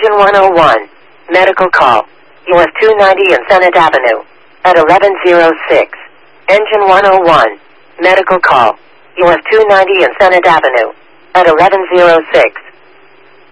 Engine 101. Medical call. US 290 and Senate Avenue. At 1106. Engine 101. Medical call. US 290 and Senate Avenue. At 1106.